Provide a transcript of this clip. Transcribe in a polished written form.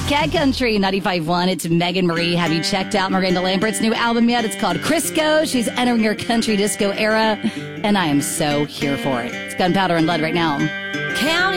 Cat Country 95.1. It's Megan Marie. Have you checked out Miranda Lambert's new album yet? It's called Crisco. She's entering her country disco era, and I am so here for it. It's Gunpowder and Lead right now. County